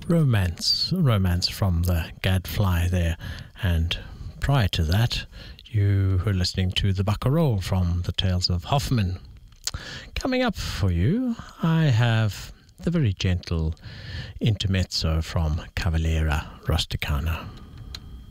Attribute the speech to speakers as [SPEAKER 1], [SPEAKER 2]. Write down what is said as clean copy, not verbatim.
[SPEAKER 1] Romance from the Gadfly there. And prior to that, you were listening to the Barcarolle from the Tales of Hoffmann. Coming up for you, I have the very gentle intermezzo from Cavalleria Rusticana.